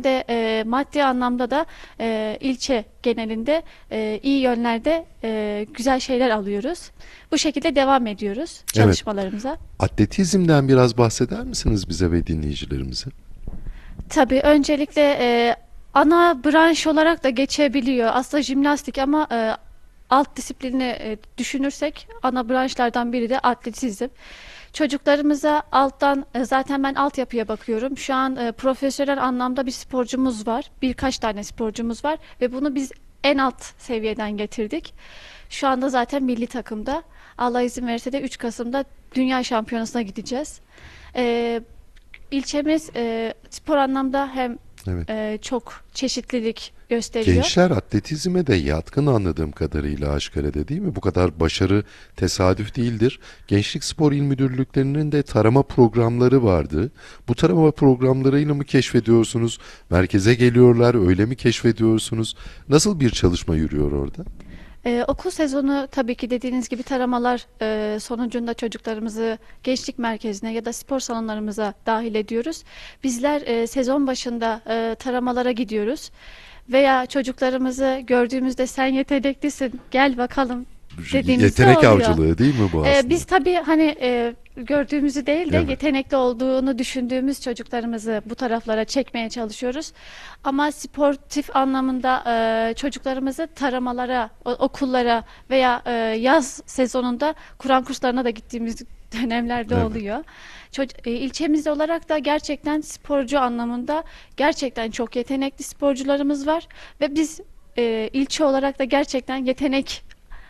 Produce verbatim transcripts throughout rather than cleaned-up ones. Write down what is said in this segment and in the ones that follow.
de e, maddi anlamda da e, ilçe genelinde e, iyi yönlerde e, güzel şeyler alıyoruz. Bu şekilde devam ediyoruz Evet. çalışmalarımıza. Atletizmden biraz bahseder misiniz bize ve dinleyicilerimize? Tabii öncelikle e, ana branş olarak da geçebiliyor. Aslında jimnastik ama e, alt disiplini e, düşünürsek ana branşlardan biri de atletizm. Çocuklarımıza alttan e, zaten ben altyapıya bakıyorum. Şu an e, profesyonel anlamda bir sporcumuz var. Birkaç tane sporcumuz var ve bunu biz en alt seviyeden getirdik. Şu anda zaten milli takımda. Allah izin verirse de üç Kasım'da Dünya Şampiyonası'na gideceğiz. E, ilçemiz e, spor anlamda hem Evet. e, çok çeşitlilik gösteriyor. Gençler atletizme de yatkın anladığım kadarıyla Haşkale'de, değil mi? Bu kadar başarı tesadüf değildir. Gençlik Spor İl Müdürlüklerinin de tarama programları vardı. Bu tarama programlarıyla mı keşfediyorsunuz? Merkeze geliyorlar, öyle mi keşfediyorsunuz? Nasıl bir çalışma yürüyor orada? Ee, okul sezonu tabii ki dediğiniz gibi taramalar e, sonucunda çocuklarımızı gençlik merkezine ya da spor salonlarımıza dahil ediyoruz. Bizler e, sezon başında e, taramalara gidiyoruz veya çocuklarımızı gördüğümüzde sen yeteneklisin gel bakalım dediğimizde Yetenek oluyor. avcılığı değil mi bu Ee, aslında? biz tabii hani e, gördüğümüzü değil de Evet. yetenekli olduğunu düşündüğümüz çocuklarımızı bu taraflara çekmeye çalışıyoruz. Ama sportif anlamında e, çocuklarımızı taramalara, o- okullara veya e, yaz sezonunda Kur'an kurslarına da gittiğimiz dönemlerde Evet. oluyor. Çoc- e, ilçemizde olarak da gerçekten sporcu anlamında gerçekten çok yetenekli sporcularımız var ve biz e, ilçe olarak da gerçekten yetenek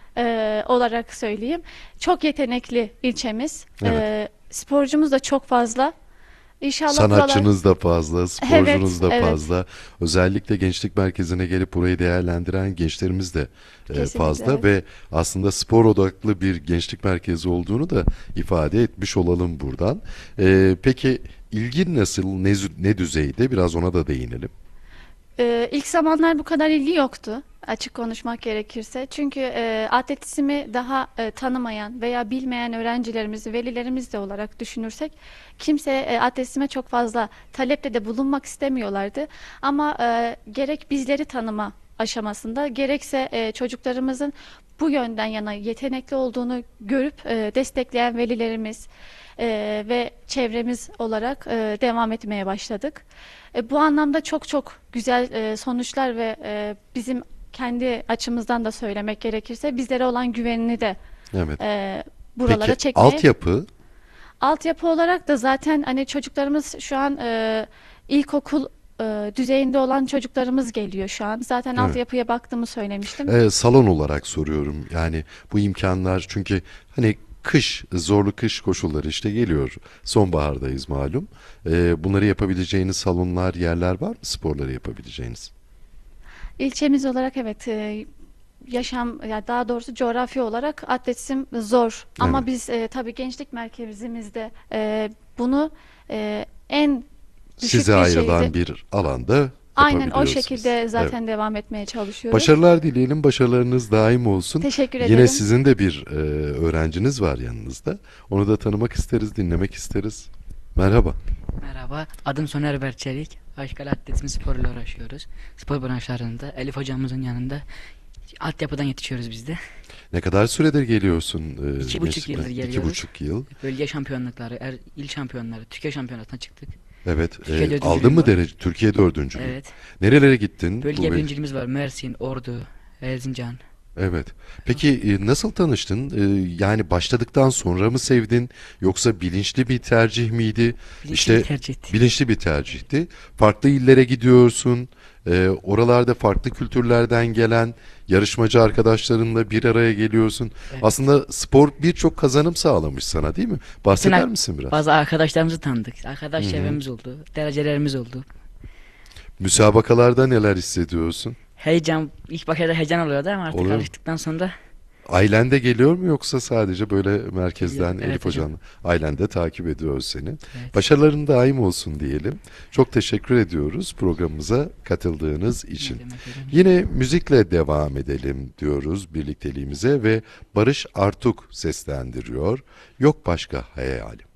e, olarak söyleyeyim. Çok yetenekli ilçemiz. Evet. E, sporcumuz da çok fazla. İnşallah buralar... Sanatçınız da fazla, Evet, sporcunuz da evet. fazla. Özellikle gençlik merkezine gelip burayı değerlendiren gençlerimiz de e, Kesinlikle fazla evet. ve aslında spor odaklı bir gençlik merkezi olduğunu da ifade etmiş olalım buradan. E, peki ilgin nasıl, ne, zü- ne düzeyde? Biraz ona da değinelim. Ee, ilk zamanlar bu kadar ilgi yoktu, açık konuşmak gerekirse. Çünkü e, atletizmi daha e, tanımayan veya bilmeyen öğrencilerimiz, velilerimiz de olarak düşünürsek kimse e, atletizme çok fazla talepte de bulunmak istemiyorlardı. Ama e, gerek bizleri tanıma aşamasında gerekse e, çocuklarımızın bu yönden yana yetenekli olduğunu görüp e, destekleyen velilerimiz e, ve çevremiz olarak e, devam etmeye başladık. E, bu anlamda çok çok güzel e, sonuçlar ve e, bizim kendi açımızdan da söylemek gerekirse bizlere olan güvenini de Evet. e, buralara Peki çekmeye. altyapı? Altyapı olarak da zaten hani çocuklarımız şu an e, ilkokul e, düzeyinde olan çocuklarımız geliyor şu an. Zaten Evet. altyapıya baktığımı söylemiştim. Ee, salon olarak soruyorum. Yani bu imkanlar, çünkü hani kış, zorlu kış koşulları işte geliyor. Sonbahardayız malum. Ee, bunları yapabileceğiniz salonlar, yerler var mı, sporları yapabileceğiniz? İlçemiz olarak evet e, yaşam ya daha doğrusu coğrafya olarak atletizm zor Evet. ama biz e, tabii gençlik merkezimizde e, bunu e, en düşük Size bir ayrılan şeyde bir alanda aynen o yapabiliyorsunuz. şekilde Evet. zaten devam etmeye çalışıyoruz. Başarılar dileyelim, başarılarınız daim olsun. Teşekkür Yine ederim. sizin de bir e, öğrenciniz var yanınızda. Onu da tanımak isteriz, dinlemek isteriz. Merhaba. Merhaba, adım Soner Berçelik. Aşkale Atletizm sporuyla uğraşıyoruz. Spor branşlarında Elif hocamızın yanında altyapıdan yetişiyoruz biz de. Ne kadar süredir geliyorsun? E, İki buçuk gençlik- yıldır İki geliyoruz. buçuk yıl. Bölge şampiyonlukları, er, il şampiyonları, Türkiye şampiyonasına çıktık. Evet. Türkiye E, dördüncülüğü aldın mı var. derece? Türkiye dördüncülüğü. Evet. Nerelere gittin? Bölge Bu- birinciliğimiz var. Mersin, Ordu, Erzincan. Evet. Peki e, nasıl tanıştın? E, yani başladıktan sonra mı sevdin? Yoksa bilinçli bir tercih miydi? Bilinçli İşte bir tercih ettik. bilinçli bir tercihti. Farklı illere gidiyorsun. E, oralarda farklı kültürlerden gelen yarışmacı arkadaşlarınla bir araya geliyorsun. Evet. Aslında spor birçok kazanım sağlamış sana, değil mi? Bahseder Bütün misin biraz? Bazı arkadaşlarımızı tanıdık. Arkadaş Hı hı. çevremiz oldu. Derecelerimiz oldu. Müsabakalarda neler hissediyorsun? Heyecan, ilk başlarda heyecan oluyordu ama artık Oluyor mu? alıştıktan sonra Ailen de geliyor mu, yoksa sadece böyle merkezden geliyor. Evet Elif hocam. Hoca'nın ailen de takip ediyor seni? Evet. Başarıların daim olsun diyelim. Çok teşekkür ediyoruz programımıza katıldığınız Ne için. demek hocam? Yine müzikle devam edelim diyoruz birlikteliğimize ve Barış Artuk seslendiriyor. Yok başka hayalim.